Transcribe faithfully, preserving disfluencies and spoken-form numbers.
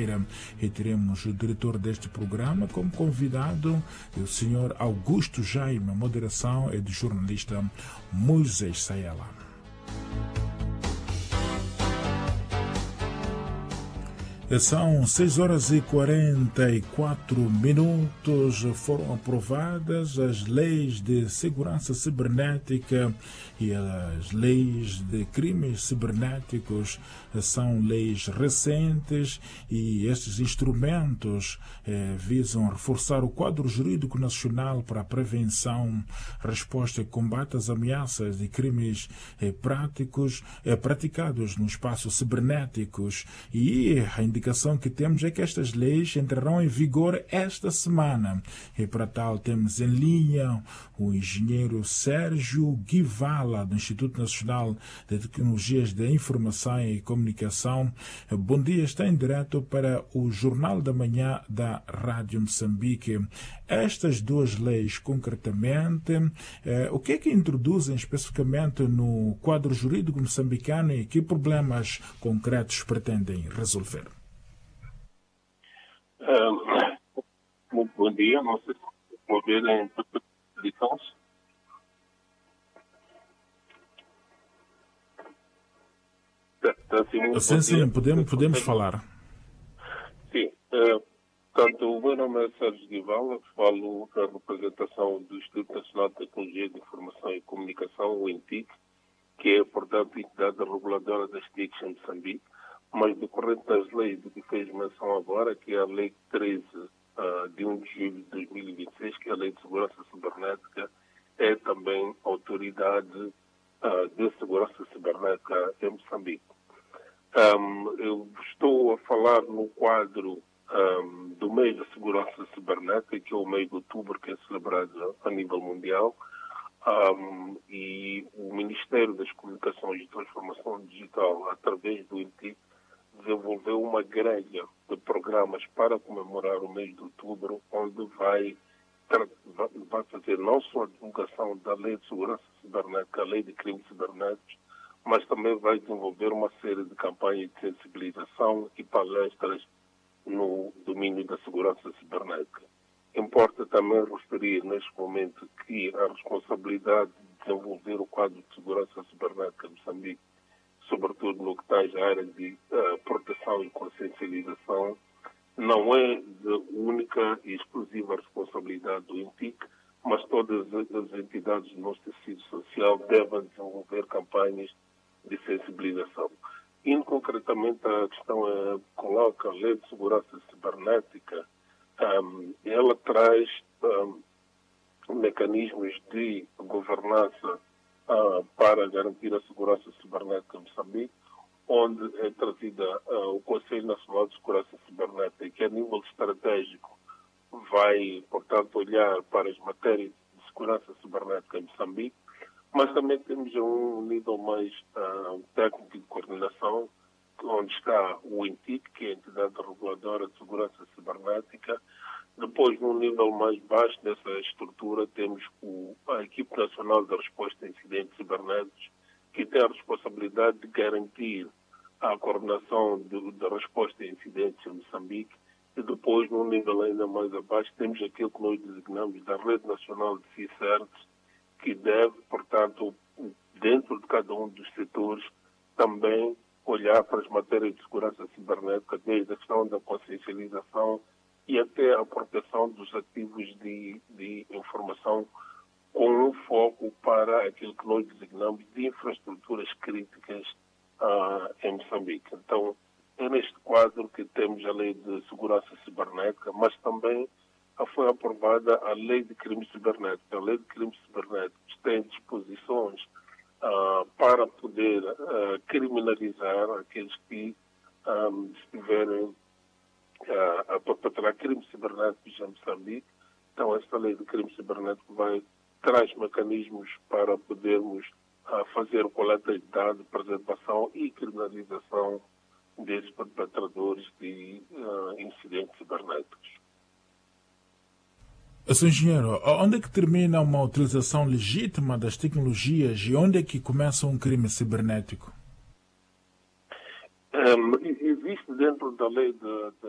quarta-feira e teremos o diretor deste programa como convidado, o senhor Augusto Jaime. A moderação é do jornalista Moisés Sayala. São seis horas e quarenta e quatro minutos. Foram aprovadas as leis de segurança cibernética e as leis de crimes cibernéticos. São leis recentes e estes instrumentos eh, visam reforçar o quadro jurídico nacional para a prevenção, resposta e combate às ameaças de crimes eh, práticos, eh, praticados no espaço cibernéticos. E a indicação que temos é que estas leis entrarão em vigor esta semana. E para tal temos em linha o engenheiro Sérgio Guivala, do Instituto Nacional de Tecnologias de Informação e Comunicação. Bom dia, está em direto para o Jornal da Manhã da Rádio Moçambique. Estas duas leis, concretamente, eh, o que é que introduzem especificamente no quadro jurídico moçambicano e que problemas concretos pretendem resolver? Um, muito bom dia, não sei se vão ver em edições. Tá, tá, sim, sim, sim, podemos, podemos falar. Sim, uh, portanto, o meu nome é Sérgio Guivala, falo na representação do Instituto Nacional de Tecnologia de Informação e Comunicação, o I N T I C, que é, portanto, a entidade reguladora das T I Cs em Moçambique, mas decorrente das leis de que fez menção agora, que é a Lei treze, uh, de um de julho de dois mil e vinte e seis, que é a Lei de Segurança Cibernética, é também autoridade uh, de segurança cibernética em Moçambique. Um, eu estou a falar no quadro um, do mês da segurança cibernética, que é o mês de outubro, que é celebrado a nível mundial, um, e o Ministério das Comunicações e Transformação Digital, através do I N T I C, desenvolveu uma grelha de programas para comemorar o mês de outubro, onde vai, vai fazer não só a divulgação da Lei de Segurança Cibernética, a Lei de Crimes Cibernéticos, mas também vai desenvolver uma série de campanhas de sensibilização e palestras no domínio da segurança cibernética. Importa também referir neste momento que a responsabilidade de desenvolver o quadro de segurança cibernética de Moçambique, sobretudo no que tange à área de uh, proteção e consciencialização, não é de única e exclusiva responsabilidade do I N T I C, mas todas as entidades do nosso tecido social devem desenvolver campanhas de sensibilização. Indo concretamente à questão uh, coloca a Lei de Segurança Cibernética, um, ela traz um, mecanismos de governança Uh, para garantir a segurança cibernética em Moçambique, onde é trazida uh, o Conselho Nacional de Segurança Cibernética, que a nível estratégico vai, portanto, olhar para as matérias de segurança cibernética em Moçambique, mas também temos um nível mais uh, técnico de coordenação, onde está o I N T I C, que é a entidade reguladora de segurança cibernética. Depois, num nível mais baixo dessa estrutura, temos o, a Equipe Nacional de Resposta a Incidentes Cibernéticos, que tem a responsabilidade de garantir a coordenação da resposta a incidentes em Moçambique. E depois, num nível ainda mais abaixo, temos aquilo que nós designamos da Rede Nacional de C I C E R Ts, que deve, portanto, dentro de cada um dos setores, também olhar para as matérias de segurança cibernética, desde a questão da consciencialização e até a proteção dos ativos de, de informação, com um foco para aquilo que nós designamos de infraestruturas críticas uh, em Moçambique. Então, é neste quadro que temos a Lei de Segurança Cibernética, mas também foi aprovada a Lei de Crimes Cibernéticos. A Lei de Crimes Cibernéticos tem disposições uh, para poder uh, criminalizar aqueles que um, estiverem a perpetrar crimes cibernéticos em Moçambique. Então, esta Lei de Crime Cibernético vai, traz mecanismos para podermos uh, fazer coleta de dados, preservação e criminalização desses perpetradores de uh, incidentes cibernéticos. Senhor Engenheiro, onde é que termina uma utilização legítima das tecnologias e onde é que começa um crime cibernético? Um, existe dentro da lei de, de